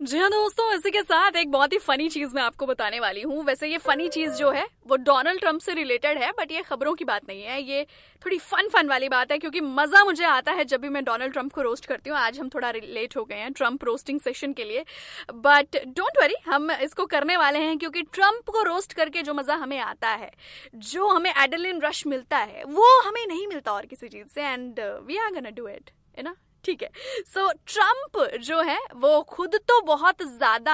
जी हाँ दोस्तों, इसी के साथ एक बहुत ही फनी चीज मैं आपको बताने वाली हूँ। वैसे ये फनी चीज जो है वो डोनाल्ड ट्रंप से रिलेटेड है, बट ये खबरों की बात नहीं है। ये थोड़ी फन वाली बात है, क्योंकि मजा मुझे आता है जब भी मैं डोनाल्ड ट्रंप को रोस्ट करती हूँ। आज हम थोड़ा लेट हो गए हैं ट्रंप रोस्टिंग सेशन के लिए, बट डोंट वरी, हम इसको करने वाले हैं, क्योंकि ट्रंप को रोस्ट करके जो मजा हमें आता है, जो हमें एड्रेनलिन रश मिलता है, वो हमें नहीं मिलता और किसी चीज से। And we are gonna do it, है ना। ठीक है। सो ट्रंप जो है वो खुद तो बहुत ज्यादा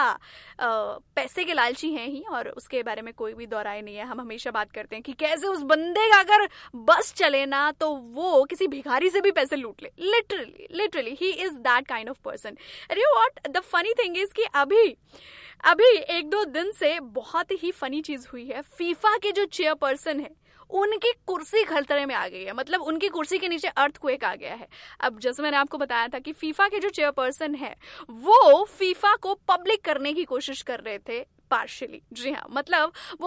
पैसे के लालची हैं ही, और उसके बारे में कोई भी दौराय नहीं है। हम हमेशा बात करते हैं कि कैसे उस बंदे का अगर बस चले ना तो वो किसी भिखारी से भी पैसे लूट ले। Literally he is that kind of person. अरे what the funny thing is कि अभी एक दो दिन से बहुत ही फनी चीज हुई है। फीफा के जो चेयरपर्सन है उनकी कुर्सी खतरे में आ गई है। मतलब उनकी कुर्सी के नीचे अर्थक्वेक आ गया है। अब जैसे मैंने आपको बताया था कि फीफा के जो चेयरपर्सन है वो फीफा को पब्लिक करने की कोशिश कर रहे थे पार्शियली। जी हाँ, मतलब वो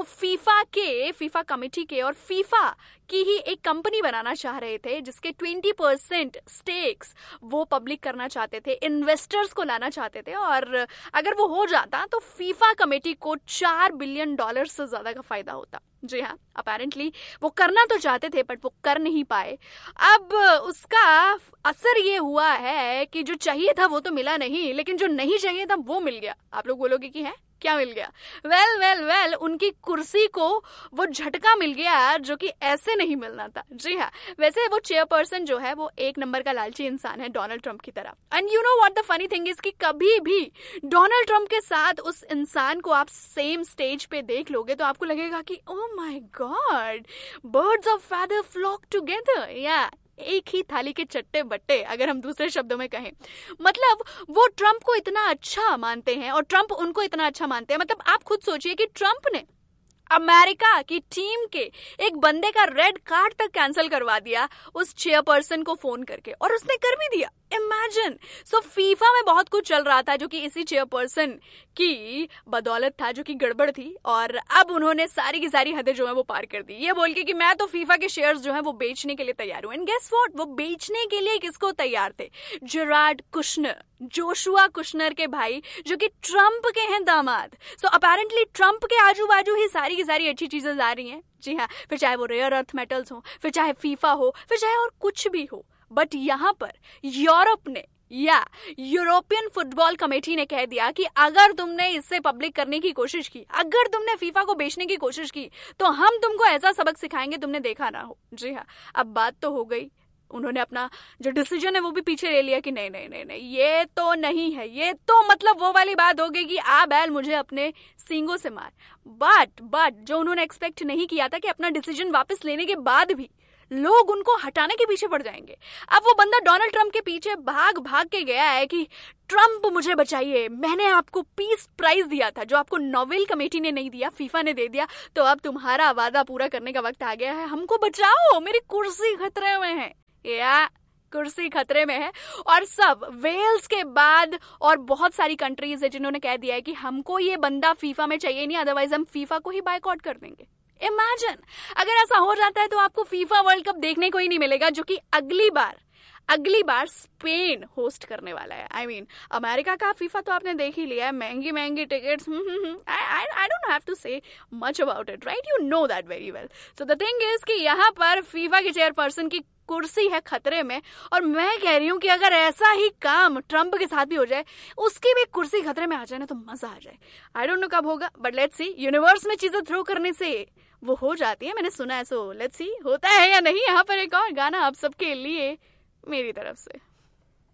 फीफा कमेटी के और फीफा की ही एक कंपनी बनाना चाह रहे थे, जिसके 20% स्टेक्स वो पब्लिक करना चाहते थे, इन्वेस्टर्स को लाना चाहते थे। और अगर वो हो जाता तो फीफा कमेटी को $4 बिलियन से ज्यादा का फायदा होता। जी हाँ, अपेरेंटली वो करना तो चाहते थे बट वो कर नहीं पाए। अब उसका असर ये हुआ है कि जो चाहिए था वो तो मिला नहीं, लेकिन जो नहीं चाहिए था वो मिल गया। आप लोग बोलोगे कि है क्या मिल गया? वेल उनकी कुर्सी को वो झटका मिल गया जो कि ऐसे नहीं मिलना था। जी हाँ, वैसे वो चेयरपर्सन जो है वो एक नंबर का लालची इंसान है, डोनाल्ड ट्रंप की तरह। And you know what the funny thing is कि कभी भी डोनाल्ड ट्रंप के साथ उस इंसान को आप सेम स्टेज पे देख लोगे तो आपको लगेगा कि oh my God, birds of feather flock together. या एक ही थाली के चट्टे बट्टे, अगर हम दूसरे शब्दों में कहें। मतलब वो ट्रंप को इतना अच्छा मानते हैं और ट्रंप उनको इतना अच्छा मानते हैं। मतलब आप खुद सोचिए कि ट्रंप ने अमेरिका की टीम के एक बंदे का रेड कार्ड तक कैंसिल करवा दिया उस चेयरपर्सन को फोन करके, और उसने कर भी दिया। इमेजिन। सो फीफा में बहुत कुछ चल रहा था जो कि इसी चेयरपर्सन की बदौलत था, जो कि गड़बड़ थी। और अब उन्होंने सारी की सारी हदें जो है वो पार कर दी, ये बोल के कि मैं तो फीफा के शेयर्स जो है वो बेचने के लिए तैयार हूं। एंड गेस व्हाट, वो बेचने के लिए किसको तैयार थे? जेरार्ड कुशनर, जोशुआ कुशनर के भाई, जो कि ट्रंप के हैं दामाद। सो अपेरेंटली ट्रंप के आजू बाजू ही सारी की सारी अच्छी चीजें जा रही हैं। जी हाँ, फिर चाहे वो रेयर अर्थ मेटल्स हो, फिर चाहे फीफा हो, फिर चाहे और कुछ भी हो। बट यहाँ पर यूरोप ने या यूरोपियन फुटबॉल कमेटी ने कह दिया कि अगर तुमने इससे पब्लिक करने की कोशिश की, अगर तुमने फीफा को बेचने की कोशिश की, तो हम तुमको ऐसा सबक सिखाएंगे तुमने देखा ना हो। जी हाँ, अब बात तो हो गई। उन्होंने अपना जो डिसीजन है वो भी पीछे ले लिया कि नहीं, ये तो नहीं है। ये तो मतलब वो वाली बात हो गई कि आ बैल मुझे अपने सींगों से मार। बट जो उन्होंने एक्सपेक्ट नहीं किया था कि अपना डिसीजन वापस लेने के बाद भी लोग उनको हटाने के पीछे पड़ जाएंगे। अब वो बंदा डोनाल्ड ट्रंप के पीछे भाग के गया है कि ट्रंप मुझे बचाइए, मैंने आपको पीस प्राइज दिया था जो आपको नोबेल कमेटी ने नहीं दिया, फीफा ने दे दिया, तो अब तुम्हारा वादा पूरा करने का वक्त आ गया है, हमको बचाओ, मेरी कुर्सी खतरे में है। या कुर्सी खतरे में है। और सब वेल्स के बाद और बहुत सारी कंट्रीज है जिन्होंने कह दिया है कि हमको ये बंदा फीफा में चाहिए नहीं, अदरवाइज हम फीफा को ही बायकॉट कर देंगे। इमेजिन, अगर ऐसा हो जाता है तो आपको फीफा वर्ल्ड कप देखने को ही नहीं मिलेगा, जो कि अगली बार स्पेन होस्ट करने वाला है। आई मीन अमेरिका का फीफा तो आपने देख ही लिया है, महंगी tickets. I don't have to से much about it, right? You know that very well. So the thing is कि यहाँ पर फीफा के चेयरपर्सन की कुर्सी है खतरे में, और मैं कह रही हूँ कि अगर ऐसा ही काम ट्रंप के साथ भी हो जाए, उसकी भी कुर्सी खतरे में आ जाए ना, तो मजा आ जाए। आई डोंट नो कब होगा, बट लेट्स सी। यूनिवर्स में चीजें थ्रो करने से वो हो जाती है, मैंने सुना है। सो लेट्स सी होता है या नहीं। यहाँ पर एक और गाना आप सबके लिए मेरी तरफ से।